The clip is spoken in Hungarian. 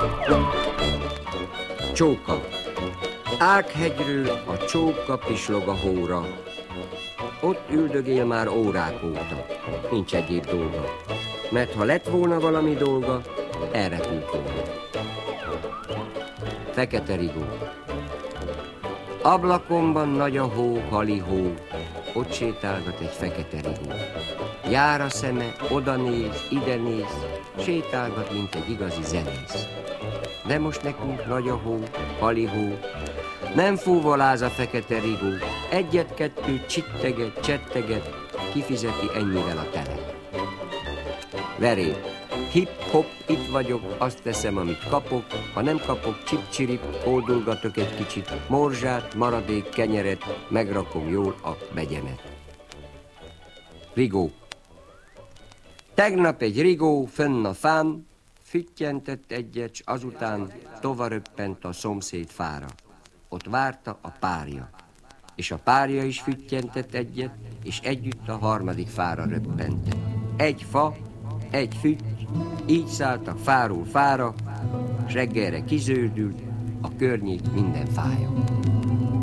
Csóka. Ághegyről a csóka pislog a hóra. Ott üldögél már órák óta. Nincs egyéb dolga. Mert ha lett volna valami dolga, elrepült volna. Fekete rigó. Ablakomban nagy a hó, halihó, ott sétálgat egy fekete rigó. Jár a szeme, oda néz, ide néz, sétálgat, mint egy igazi zenész. De most nekünk nagy a hó, halihó, nem fúvoláz a fekete rigó, egyet-kettőt csitteget, csetteget, kifizeti ennyivel a tele. Verép. Hip-hop, itt vagyok, azt teszem, amit kapok, ha nem kapok, csip-csirip, hódolgatok egy kicsit, morzsát, maradék kenyeret, megrakom jól a begyemet. Rigó. Tegnap egy rigó fönn a fán, füttyentett egyet, s azután tovaröppent a szomszéd fára. Ott várta a párja, és a párja is füttyentett egyet, és együtt a harmadik fára röppent. Egy fa, egy fütty, így szálltak fáról fára, s reggelre kizöldült a környék minden fája.